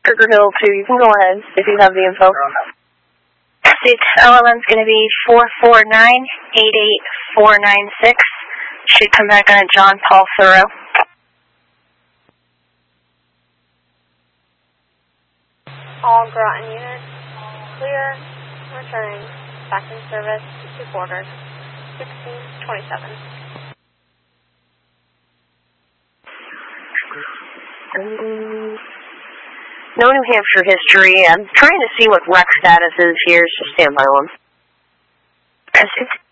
Sugar Hill 2. You can go ahead if you have the info. Its LLM's going to be 449-88496. Should come back on a John Paul Thoreau. All Groton units, clear, returning, back in service, 2 quarters, 1627. No New Hampshire history. I'm trying to see what wreck status is here, so stand by one.